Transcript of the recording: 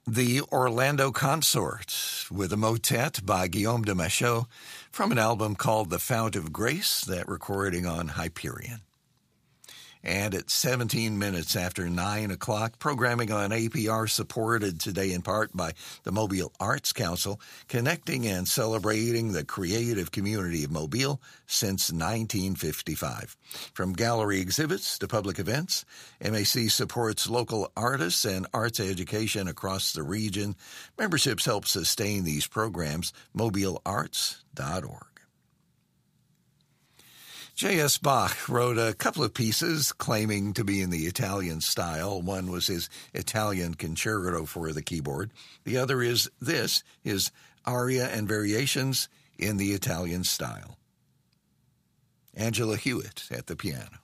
The Orlando Consort with a motet by Guillaume de Machaut from an album called The Fount of Grace, that recording on Hyperion. And at 17 minutes after 9 o'clock, programming on APR supported today in part by the Mobile Arts Council, connecting and celebrating the creative community of Mobile since 1955. From gallery exhibits to public events, MAC supports local artists and arts education across the region. Memberships help sustain these programs. MobileArts.org. J.S. Bach wrote a couple of pieces claiming to be in the Italian style. One was his Italian Concerto for the keyboard. The other is his aria and variations in the Italian style. Angela Hewitt at the piano.